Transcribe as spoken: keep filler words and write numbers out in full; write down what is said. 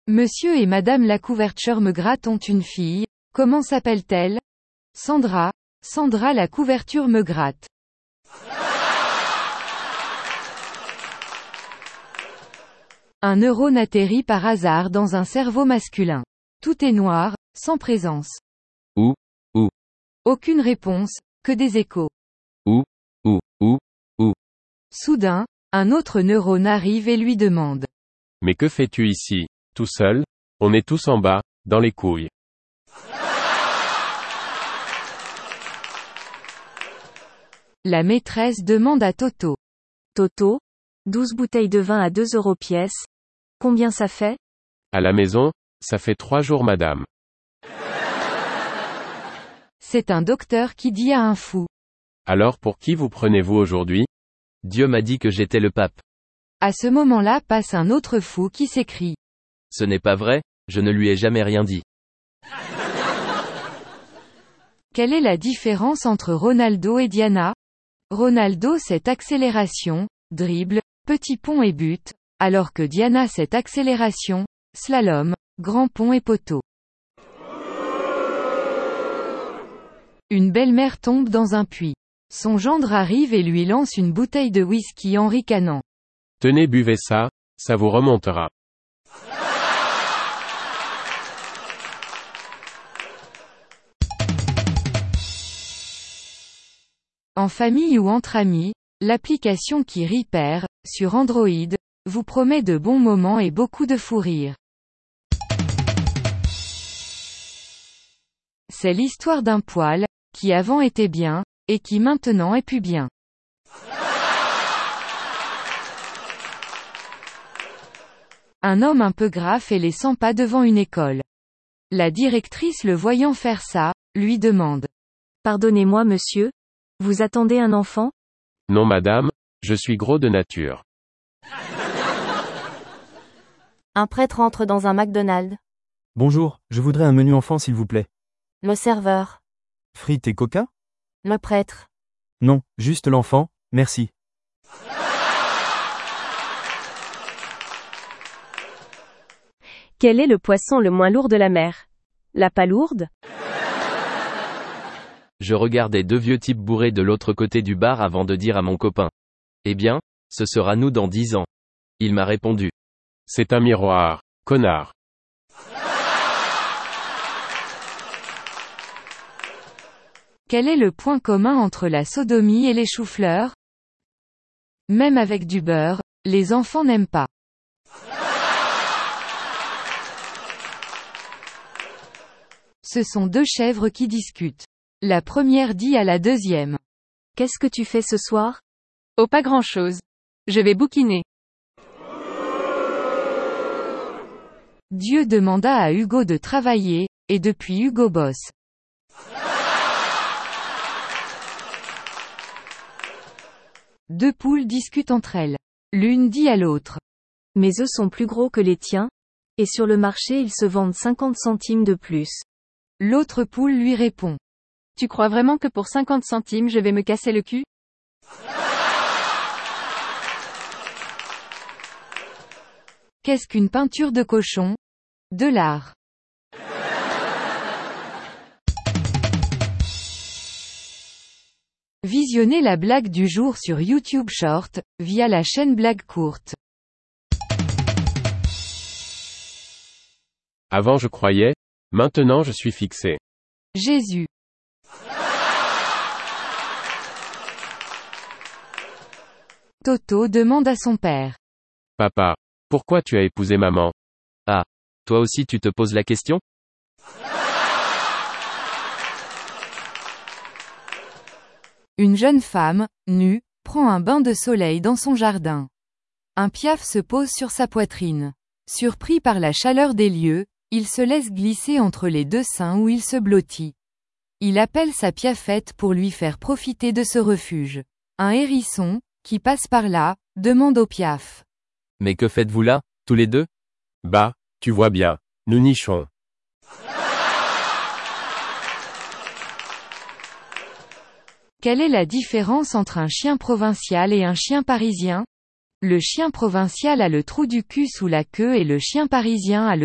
Monsieur et Madame la couverture me gratte ont une fille, comment s'appelle-t-elle? Sandra. Sandra la couverture me gratte. Un neurone atterrit par hasard dans un cerveau masculin. Tout est noir, sans présence. Où? Où? Aucune réponse, que des échos. Où? Où? Où? Où? Soudain, un autre neurone arrive et lui demande. Mais que fais-tu ici, tout seul? On est tous en bas, dans les couilles. La maîtresse demande à Toto. Toto, douze bouteilles de vin à deux euros pièce. Combien ça fait? À la maison, ça fait trois jours madame. C'est un docteur qui dit à un fou. Alors pour qui vous prenez-vous aujourd'hui? Dieu m'a dit que j'étais le pape. À ce moment-là passe un autre fou qui s'écrie. Ce n'est pas vrai, je ne lui ai jamais rien dit. Quelle est la différence entre Ronaldo et Diana? Ronaldo c'est accélération, dribble, petit pont et but, alors que Diana c'est accélération, slalom, grand pont et poteau. Une belle-mère tombe dans un puits. Son gendre arrive et lui lance une bouteille de whisky en ricanant. Tenez, buvez ça, ça vous remontera. En famille ou entre amis, l'application qui rit perd, sur Android, vous promet de bons moments et beaucoup de fou rire. C'est l'histoire d'un poil, qui avant était bien, et qui maintenant est plus bien. Un homme un peu gras fait les cent pas devant une école. La directrice le voyant faire ça, lui demande. Pardonnez-moi monsieur? Vous attendez un enfant? Non madame, je suis gros de nature. Un prêtre entre dans un McDonald's. Bonjour, je voudrais un menu enfant s'il vous plaît. Le serveur. Frites et coca? Le prêtre. Non, juste l'enfant, merci. Quel est le poisson le moins lourd de la mer? La palourde? Je regardais deux vieux types bourrés de l'autre côté du bar avant de dire à mon copain. Eh bien, ce sera nous dans dix ans. Il m'a répondu. C'est un miroir, connard. Quel est le point commun entre la sodomie et les choux-fleurs? Même avec du beurre, les enfants n'aiment pas. Ce sont deux chèvres qui discutent. La première dit à la deuxième. Qu'est-ce que tu fais ce soir? Oh, pas grand-chose. Je vais bouquiner. Dieu demanda à Hugo de travailler, et depuis Hugo bosse. Deux poules discutent entre elles. L'une dit à l'autre. Mes œufs sont plus gros que les tiens, et sur le marché ils se vendent cinquante centimes de plus. L'autre poule lui répond. Tu crois vraiment que pour cinquante centimes je vais me casser le cul? Qu'est-ce qu'une peinture de cochon? De l'art. Visionnez la blague du jour sur YouTube Short, via la chaîne Blague Courte. Avant je croyais, maintenant je suis fixé. Jésus. Toto demande à son père. Papa, pourquoi tu as épousé maman? Ah, toi aussi tu te poses la question? Une jeune femme, nue, prend un bain de soleil dans son jardin. Un piaf se pose sur sa poitrine. Surpris par la chaleur des lieux, il se laisse glisser entre les deux seins où il se blottit. Il appelle sa piafette pour lui faire profiter de ce refuge. Un hérisson, qui passe par là, demande au piaf. Mais que faites-vous là, tous les deux? Bah, tu vois bien, nous nichons. Quelle est la différence entre un chien provincial et un chien parisien? Le chien provincial a le trou du cul sous la queue et le chien parisien a le